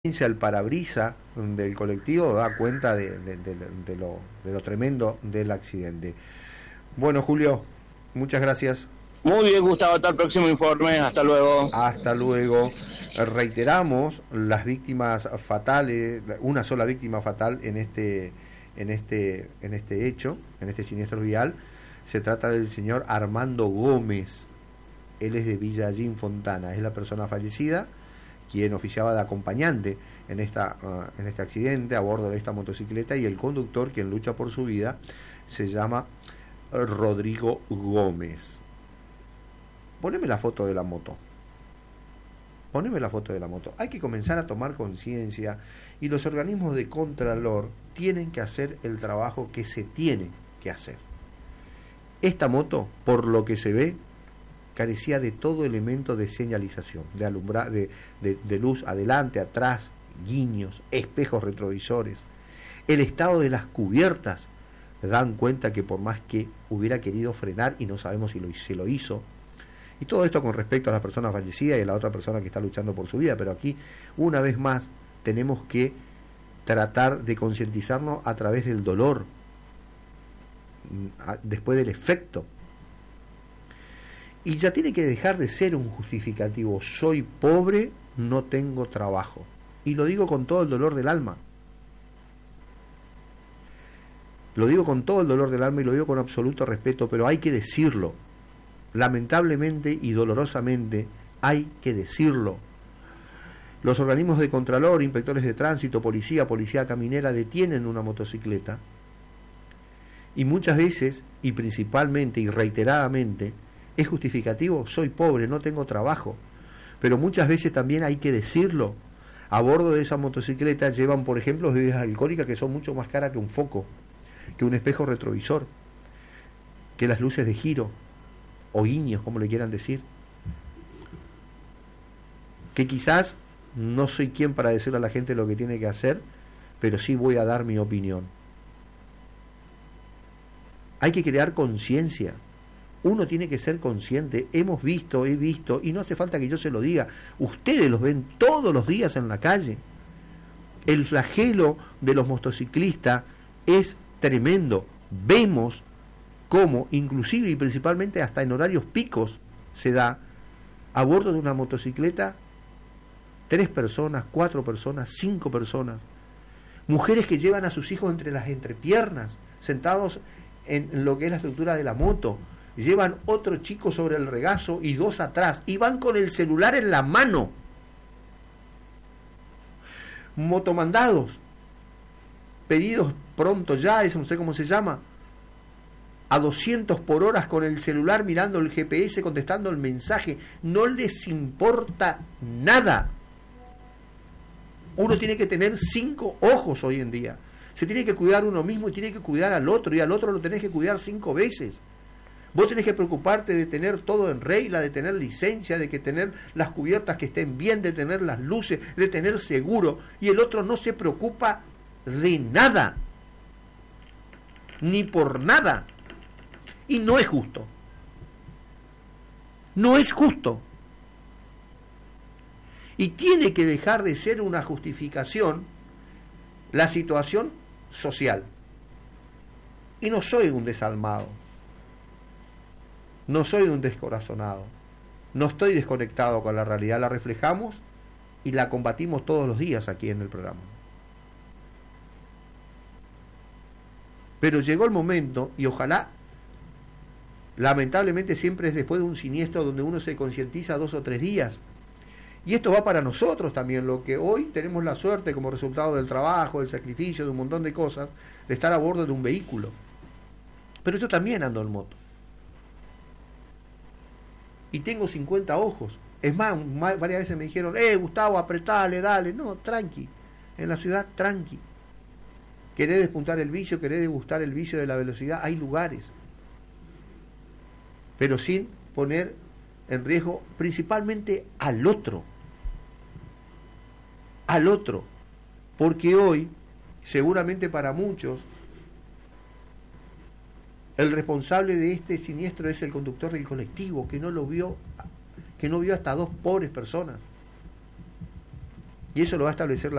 al parabrisa del colectivo da cuenta de lo tremendo del accidente. Bueno, Julio, muchas gracias. Muy bien, Gustavo, hasta el próximo informe, hasta luego. Hasta luego. Reiteramos las víctimas fatales, una sola víctima fatal en este hecho, en este siniestro vial. Se trata del señor Armando Gómez. Él es de Villa Allín Fontana, es la persona fallecida, quien oficiaba de acompañante en este accidente a bordo de esta motocicleta, y el conductor, quien lucha por su vida, se llama Rodrigo Gómez. Poneme la foto de la moto. Poneme la foto de la moto. Hay que comenzar a tomar conciencia, y los organismos de contralor tienen que hacer el trabajo que se tiene que hacer. Esta moto, por lo que se ve, carecía de todo elemento de señalización, de luz adelante, atrás, guiños, espejos retrovisores. El estado de las cubiertas dan cuenta que por más que hubiera querido frenar, y no sabemos si se lo hizo, y todo esto con respecto a la persona fallecida y a la otra persona que está luchando por su vida, pero aquí, una vez más, tenemos que tratar de concientizarnos a través del dolor, después del efecto. Y ya tiene que dejar de ser un justificativo. Soy pobre, no tengo trabajo. Y lo digo con todo el dolor del alma. Lo digo con todo el dolor del alma y lo digo con absoluto respeto, pero hay que decirlo. Lamentablemente y dolorosamente hay que decirlo. Los organismos de contralor, inspectores de tránsito, policía caminera detienen una motocicleta, y muchas veces, y principalmente y reiteradamente, es justificativo: soy pobre, no tengo trabajo. Pero muchas veces también hay que decirlo. A bordo de esa motocicleta llevan, por ejemplo, bebidas alcohólicas que son mucho más caras que un foco, que un espejo retrovisor, que las luces de giro o guiños, como le quieran decir. Que quizás no soy quien para decirle a la gente lo que tiene que hacer, pero sí voy a dar mi opinión. Hay que crear conciencia. Uno tiene que ser consciente. He visto, y no hace falta que yo se lo diga. Ustedes los ven todos los días en la calle. El flagelo de los motociclistas es tremendo. Vemos cómo, inclusive y principalmente hasta en horarios picos, se da a bordo de una motocicleta 3 personas, 4 personas, 5 personas. Mujeres que llevan a sus hijos entre las entrepiernas, sentados en lo que es la estructura de la moto. Llevan otro chico sobre el regazo y 2 atrás, y van con el celular en la mano. Motomandados, pedidos pronto ya, eso no sé cómo se llama, a 200 por hora con el celular mirando el GPS, contestando el mensaje. No les importa nada. Uno tiene que tener 5 ojos hoy en día. Se tiene que cuidar uno mismo y tiene que cuidar al otro, y al otro lo tenés que cuidar 5 veces. Vos tenés que preocuparte de tener todo en regla, de tener licencia, de que tener las cubiertas que estén bien, de tener las luces, de tener seguro, y el otro no se preocupa de nada, ni por nada. Y no es justo. No es justo. Y tiene que dejar de ser una justificación la situación social. Y no soy un desalmado. No soy un descorazonado, no estoy desconectado con la realidad, la reflejamos y la combatimos todos los días aquí en el programa. Pero llegó el momento, y ojalá, lamentablemente siempre es después de un siniestro donde uno se concientiza 2 o 3 días, y esto va para nosotros también, lo que hoy tenemos la suerte como resultado del trabajo, del sacrificio, de un montón de cosas, de estar a bordo de un vehículo. Pero yo también ando en moto. Y tengo 50 ojos. Es más, varias veces me dijeron: Gustavo, apretale, dale. No, tranqui. En la ciudad, tranqui. Querés despuntar el vicio, querés degustar el vicio de la velocidad, hay lugares. Pero sin poner en riesgo principalmente al otro. Al otro. Porque hoy, seguramente para muchos, el responsable de este siniestro es el conductor del colectivo, que no vio hasta 2 pobres personas. y eso lo va a establecer